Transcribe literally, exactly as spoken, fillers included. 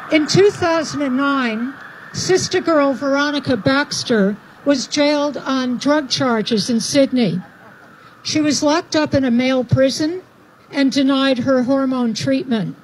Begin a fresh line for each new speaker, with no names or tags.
In two thousand nine, sister girl Veronica Baxter was jailed on drug charges in Sydney. She was locked up in a male prison and denied her hormone treatment.